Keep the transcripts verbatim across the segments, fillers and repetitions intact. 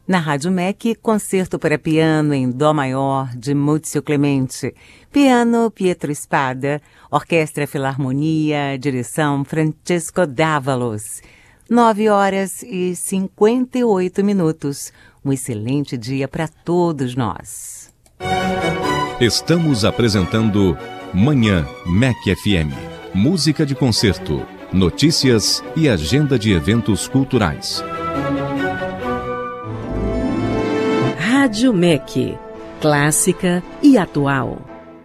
Na Rádio M E C, concerto para piano em Dó maior, de Muzio Clemente. Piano, Pietro Spada. Orquestra Filarmonia, direção Francesco Dávalos. Nove horas e cinquenta e oito minutos. Um excelente dia para todos nós. Estamos apresentando Manhã M E C F M. Música de concerto, notícias e agenda de eventos culturais. Rádio M E C, clássica e atual.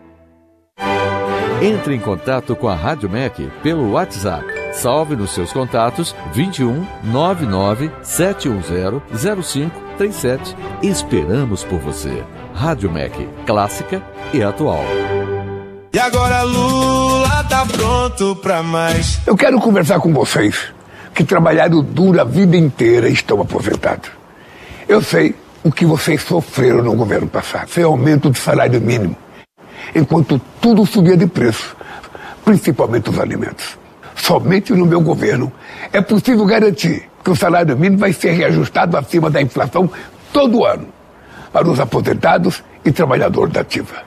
Entre em contato com a Rádio M E C pelo WhatsApp. Salve nos seus contatos vinte e um, nove nove, sete um zero, zero cinco três sete. Esperamos por você. Rádio M E C, clássica e atual. E agora Lula tá pronto pra mais. Eu quero conversar com vocês que trabalharam duro a vida inteira e estão aposentados. Eu sei o que vocês sofreram no governo passado. Foi aumento do salário mínimo, enquanto tudo subia de preço, principalmente os alimentos. Somente no meu governo é possível garantir que o salário mínimo vai ser reajustado acima da inflação todo ano para os aposentados e trabalhadores da ativa.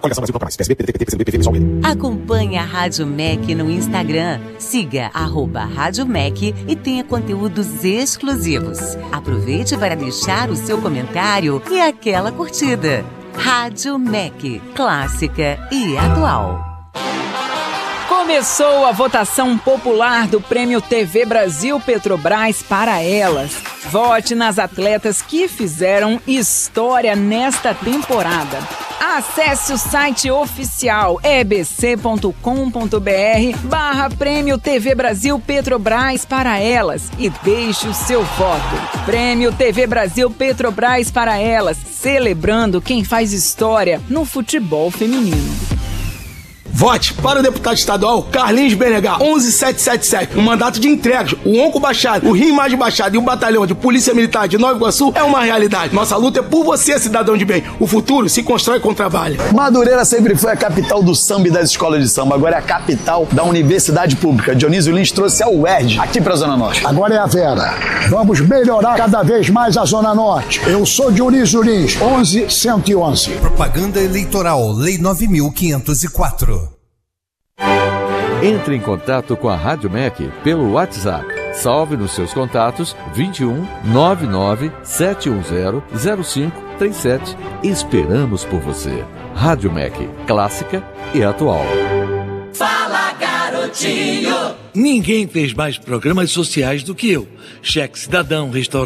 Acompanhe a Rádio M E C no Instagram. Siga arroba Rádio M E C e tenha conteúdos exclusivos. Aproveite para deixar o seu comentário e aquela curtida. Rádio M E C, clássica e atual. Começou a votação popular do Prêmio T V Brasil Petrobras para elas. Vote nas atletas que fizeram história nesta temporada. Acesse o site oficial ebc.com.br barra Prêmio T V Brasil Petrobras para elas e deixe o seu voto. Prêmio T V Brasil Petrobras para elas, celebrando quem faz história no futebol feminino. Vote para o deputado estadual Carlinhos Benegar, onze sete sete sete. Um mandato de entregas. O Onco Baixado, o Rio Mais Baixado e o Batalhão de Polícia Militar de Nova Iguaçu é uma realidade. Nossa luta é por você, cidadão de bem. O futuro se constrói com trabalho. Madureira sempre foi a capital do samba e das escolas de samba. Agora é a capital da Universidade Pública. Dionísio Lins trouxe a U E R J aqui para a Zona Norte. Agora é a Vera. Vamos melhorar cada vez mais a Zona Norte. Eu sou Dionísio Lins, onze cento e onze. Propaganda Eleitoral, Lei nove mil quinhentos e quatro. Entre em contato com a Rádio M E C pelo WhatsApp. Salve nos seus contatos vinte e um, nove nove, sete um zero, zero cinco três sete. Esperamos por você. Rádio M E C, clássica e atual. Fala, garotinho! Ninguém fez mais programas sociais do que eu. Cheque Cidadão, Restaurante